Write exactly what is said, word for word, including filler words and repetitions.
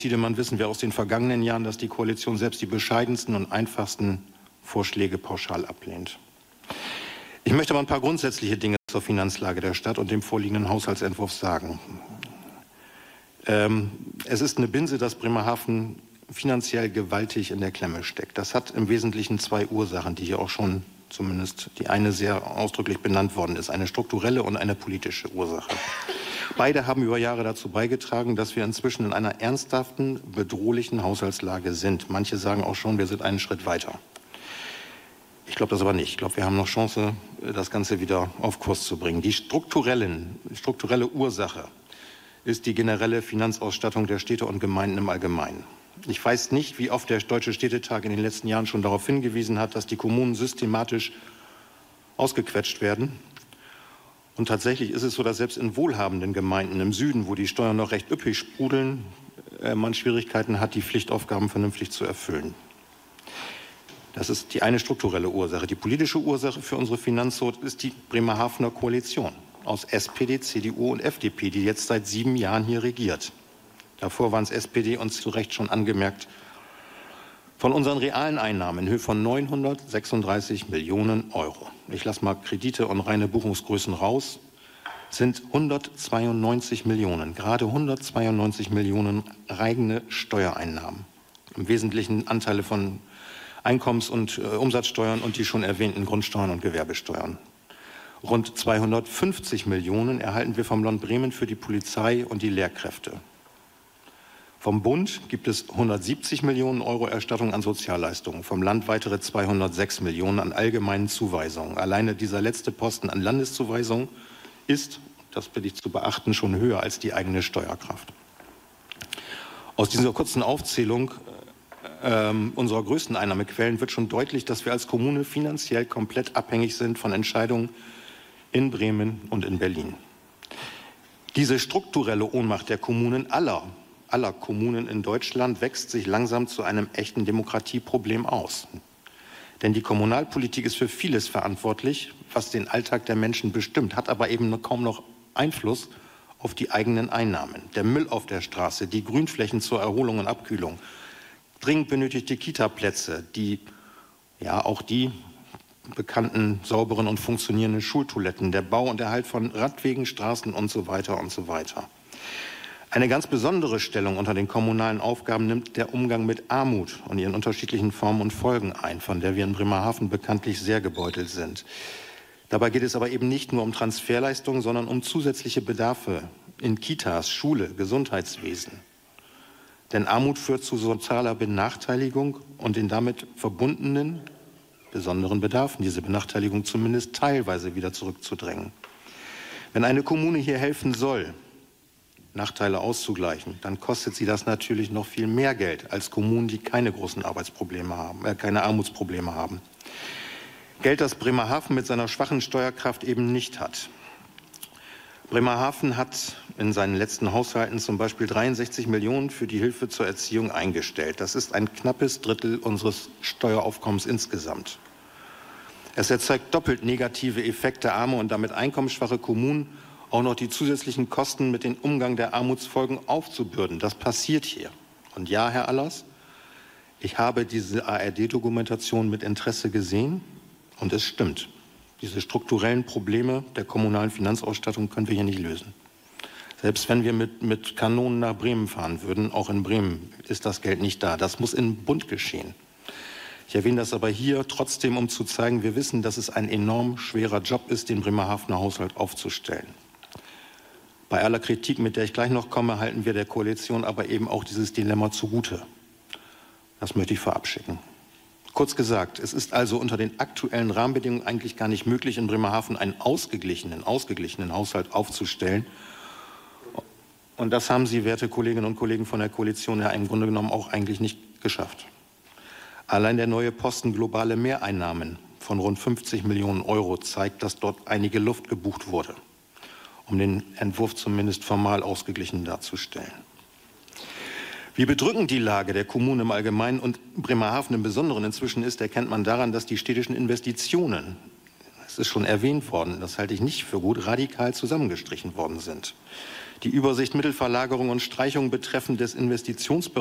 Tiedemann wissen wir aus den vergangenen Jahren, dass die Koalition selbst die bescheidensten und einfachsten Vorschläge pauschal ablehnt. Ich möchte aber ein paar grundsätzliche Dinge zur Finanzlage der Stadt und dem vorliegenden Haushaltsentwurf sagen. Ähm, es ist eine Binse, dass Bremerhaven finanziell gewaltig in der Klemme steckt. Das hat im Wesentlichen zwei Ursachen, die hier auch schon zumindest die eine sehr ausdrücklich benannt worden ist, eine strukturelle und eine politische Ursache. Beide haben über Jahre dazu beigetragen, dass wir inzwischen in einer ernsthaften, bedrohlichen Haushaltslage sind. Manche sagen auch schon, wir sind einen Schritt weiter. Ich glaube das aber nicht. Ich glaube, wir haben noch Chance, das Ganze wieder auf Kurs zu bringen. Die strukturellen, strukturelle Ursache ist die generelle Finanzausstattung der Städte und Gemeinden im Allgemeinen. Ich weiß nicht, wie oft der Deutsche Städtetag in den letzten Jahren schon darauf hingewiesen hat, dass die Kommunen systematisch ausgequetscht werden. Und tatsächlich ist es so, dass selbst in wohlhabenden Gemeinden im Süden, wo die Steuern noch recht üppig sprudeln, man Schwierigkeiten hat, die Pflichtaufgaben vernünftig zu erfüllen. Das ist die eine strukturelle Ursache. Die politische Ursache für unsere Finanznot ist die Bremerhavener Koalition aus S P D, C D U und F D P, die jetzt seit sieben Jahren hier regiert. Davor waren es S P D und zu Recht schon angemerkt. Von unseren realen Einnahmen in Höhe von neunhundertsechsunddreißig Millionen Euro, ich lasse mal Kredite und reine Buchungsgrößen raus, sind hundertzweiundneunzig Millionen, gerade hundertzweiundneunzig Millionen reine Steuereinnahmen. Im Wesentlichen Anteile von Einkommens- und äh, Umsatzsteuern und die schon erwähnten Grundsteuern und Gewerbesteuern. Rund zweihundertfünfzig Millionen erhalten wir vom Land Bremen für die Polizei und die Lehrkräfte. Vom Bund gibt es hundertsiebzig Millionen Euro Erstattung an Sozialleistungen, vom Land weitere zweihundertsechs Millionen an allgemeinen Zuweisungen. Alleine dieser letzte Posten an Landeszuweisungen ist, das bitte ich zu beachten, schon höher als die eigene Steuerkraft. Aus dieser kurzen Aufzählung äh, unserer größten Einnahmequellen wird schon deutlich, dass wir als Kommune finanziell komplett abhängig sind von Entscheidungen in Bremen und in Berlin. Diese strukturelle Ohnmacht der Kommunen aller aller Kommunen in Deutschland wächst sich langsam zu einem echten Demokratieproblem aus. Denn die Kommunalpolitik ist für vieles verantwortlich, was den Alltag der Menschen bestimmt, hat aber eben kaum noch Einfluss auf die eigenen Einnahmen. Der Müll auf der Straße, die Grünflächen zur Erholung und Abkühlung, dringend benötigte Kita-Plätze, die, ja auch die bekannten sauberen und funktionierenden Schultoiletten, der Bau und Erhalt von Radwegen, Straßen und so weiter und so weiter. Eine ganz besondere Stellung unter den kommunalen Aufgaben nimmt der Umgang mit Armut und ihren unterschiedlichen Formen und Folgen ein, von der wir in Bremerhaven bekanntlich sehr gebeutelt sind. Dabei geht es aber eben nicht nur um Transferleistungen, sondern um zusätzliche Bedarfe in Kitas, Schule, Gesundheitswesen. Denn Armut führt zu sozialer Benachteiligung und den damit verbundenen besonderen Bedarfen, diese Benachteiligung zumindest teilweise wieder zurückzudrängen. Wenn eine Kommune hier helfen soll, Nachteile auszugleichen, dann kostet sie das natürlich noch viel mehr Geld als Kommunen, die keine großen Arbeitsprobleme haben, äh, keine Armutsprobleme haben. Geld, das Bremerhaven mit seiner schwachen Steuerkraft eben nicht hat. Bremerhaven hat in seinen letzten Haushalten zum Beispiel dreiundsechzig Millionen für die Hilfe zur Erziehung eingestellt. Das ist ein knappes Drittel unseres Steueraufkommens insgesamt. Es erzeugt doppelt negative Effekte, arme und damit einkommensschwache Kommunen auch noch die zusätzlichen Kosten mit dem Umgang der Armutsfolgen aufzubürden. Das passiert hier. Und ja, Herr Allers, ich habe diese A R D-Dokumentation mit Interesse gesehen und es stimmt. Diese strukturellen Probleme der kommunalen Finanzausstattung können wir hier nicht lösen. Selbst wenn wir mit, mit Kanonen nach Bremen fahren würden, auch in Bremen ist das Geld nicht da. Das muss im Bund geschehen. Ich erwähne das aber hier trotzdem, um zu zeigen, wir wissen, dass es ein enorm schwerer Job ist, den Bremerhavener Haushalt aufzustellen. Bei aller Kritik, mit der ich gleich noch komme, halten wir der Koalition aber eben auch dieses Dilemma zugute. Das möchte ich vorab schicken. Kurz gesagt, es ist also unter den aktuellen Rahmenbedingungen eigentlich gar nicht möglich, in Bremerhaven einen ausgeglichenen, ausgeglichenen Haushalt aufzustellen. Und das haben Sie, werte Kolleginnen und Kollegen von der Koalition, ja im Grunde genommen auch eigentlich nicht geschafft. Allein der neue Posten globale Mehreinnahmen von rund fünfzig Millionen Euro zeigt, dass dort einige Luft gebucht wurde, um den Entwurf zumindest formal ausgeglichen darzustellen. Wie bedrückend die Lage der Kommunen im Allgemeinen und Bremerhaven im Besonderen inzwischen ist, erkennt man daran, dass die städtischen Investitionen das ist schon erwähnt worden, das halte ich nicht für gut, radikal zusammengestrichen worden sind. Die Übersicht Mittelverlagerung und Streichung betreffend des Investitionsbereichs